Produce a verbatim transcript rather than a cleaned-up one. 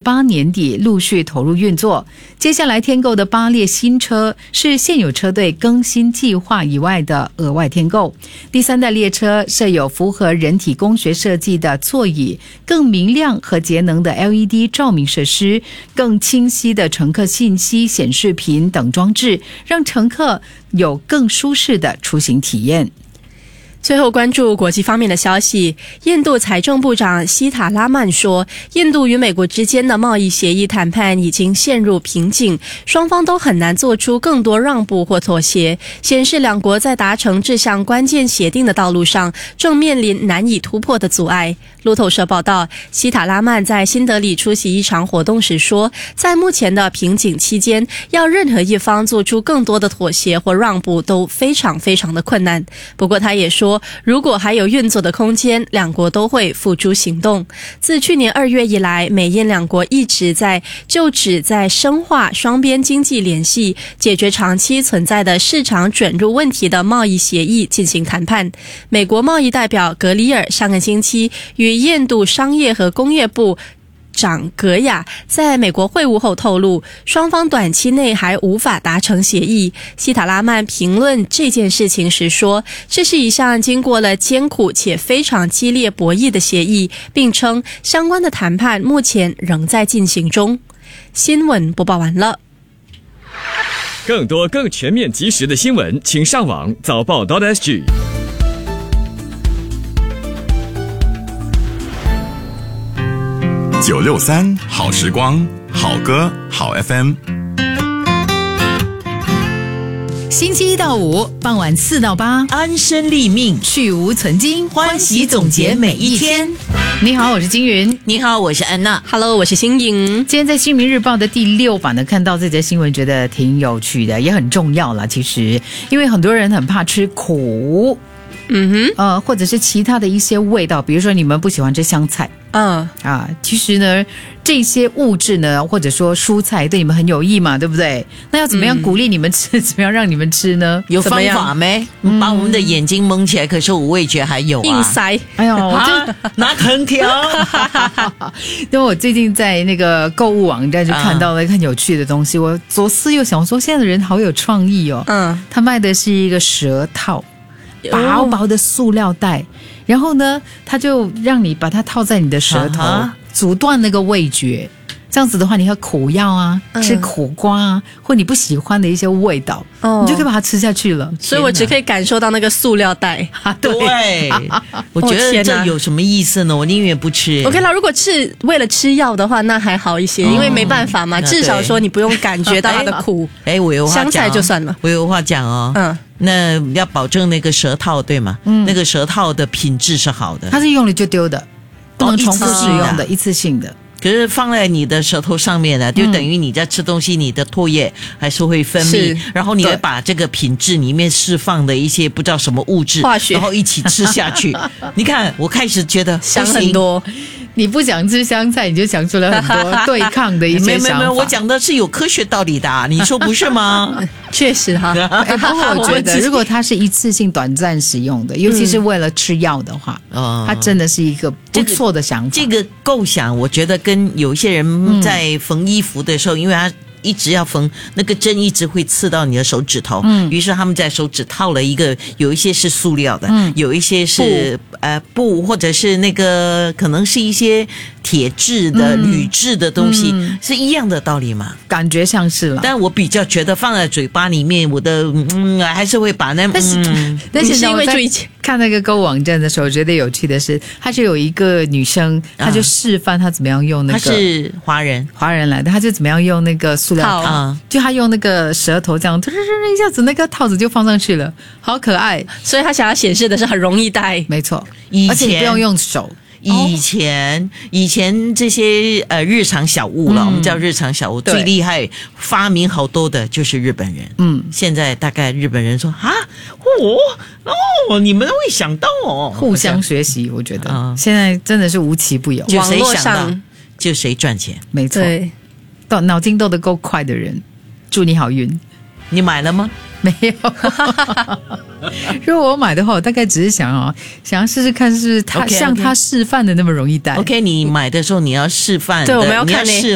八年底陆续投入运作。接下来添购的八列新车是现有车队更新计划以外的额外添购。第三代列车设有符合人体工学设计的座椅，更明亮和节能的 L E D 照明设施，更清晰的乘客信息显示屏等装置，让乘客有更舒适的出行体验。 最后关注国际方面的消息，印度财政部长希塔拉曼说，印度与美国之间的贸易协议谈判已经陷入瓶颈，双方都很难做出更多让步或妥协，显示两国在达成这项关键协定的道路上正面临难以突破的阻碍。路透社报道，希塔拉曼在新德里出席一场活动时说，在目前的瓶颈期间，要任何一方做出更多的妥协或让步都非常非常的困难。不过他也说，如果还有运作的空间，两国都会付诸行动。自去年二月以来，美印两国一直在就旨在深化双边经济联系、解决长期存在的市场准入问题的贸易协议进行谈判。美国贸易代表格里尔上个星期与印度商业和工业部长格雅在美国会晤后透露，双方短期内还无法达成协议。希塔拉曼评论这件事情时说，这是一项经过了艰苦且非常激烈博弈的协议，并称相关的谈判目前仍在进行中。新闻播报完了。 更多更全面及时的新闻，请上网早报 .sg。 九六三好时光，好歌好 F M。 星期一到五傍晚四到八， 安身立命， 去无存精， 欢喜总结每一天。 你好，我是金云。 你好，我是安娜。 Hello， 我是新颖。 今天在《新民日报》的第六版呢，看到这则新闻，觉得挺有趣的，也很重要啦。其实，因为很多人很怕吃苦。 嗯哼， 呃，或者是其他的一些味道，比如说你们不喜欢吃香菜， 嗯啊，其实呢，这些物质呢，或者说蔬菜对你们很有益嘛，对不对？那要怎么样鼓励你们吃？嗯、怎么样让你们吃呢？ 有方法没？嗯、把我们的眼睛蒙起来，可是五味觉还有啊， 硬塞。 哎呦，我就拿藤条。 因为我最近在那个购物网站就看到了很有趣的东西，我左思右想，我说现在的人好有创意哦。嗯，他卖的是一个舌套。薄薄的塑料袋，然后呢，它就让你把它套在你的舌头，啊、阻断那个味觉。这样子的话，你喝苦药啊，嗯、吃苦瓜啊，或你不喜欢的一些味道，哦、你就可以把它吃下去了。 所以我只可以感受到那个塑料袋。 啊、对， 对我觉得这有什么意思呢？我宁愿不吃。 OK 了，如果是为了吃药的话，那还好一些，哦、因为没办法嘛，至少说你不用感觉到它的苦。 哎，我有话讲、哦， 香菜就算了。 我有话讲哦。嗯。那要保证那个舌套对吗？嗯，那个舌套的品质是好的， 它是用了就丢的，不能重复使用的，一次性的。 可是放在你的舌头上面呢，就等于你在吃东西，你的唾液还是会分泌，然后你会把这个品质里面释放的一些不知道什么物质， 化学， 然后一起吃下去。你看，我开始觉得香很多。 你不想吃香菜，你就想出了很多对抗的一些想法。 没有没有，我讲的是有科学道理的、啊，你说不是吗？ 确实哈。 哎，不过我觉得，如果它是一次性短暂使用的，尤其是为了吃药的话，嗯、它真的是一个不错的想法。 这个、这个构想，我觉得跟有一些人在缝衣服的时候，嗯、因为他一直要缝，那个针一直会刺到你的手指头，嗯，于是他们在手指套了一个，有一些是塑料的，嗯，有一些是呃布，或者是那个可能是一些铁质的、嗯、铝质的东西、嗯，是一样的道理嘛？ 感觉像是了， 但我比较觉得放在嘴巴里面，我的嗯还是会把那， 但是、嗯、但是因为注意看那个购物网站的时候，我觉得有趣的是，她就有一个女生，她就示范她怎么样用那个， 她是华人， 华人来的，她就怎么样用那个塑料套，啊、就她用那个舌头这样，突然一下子那个套子就放上去了，好可爱。 所以她想要显示的是很容易戴， 没错， 而且你不用用手。 以前、哦、以前这些呃日常小物了、嗯，我们叫日常小物，最厉害发明好多的就是日本人。嗯，现在大概日本人说啊，哦哦，你们会想到哦， 互相学习，我觉得、嗯、现在真的是无奇不有， 就谁想到就谁赚钱， 没错，到脑筋动得够快的人，祝你好运。 你买了吗？ 没有。如果我买的话，我大概只是想哦，想要试试看是他 okay, okay. 像他示范的那么容易戴。 OK， 你买的时候你要示范的， 对，我们要看你要试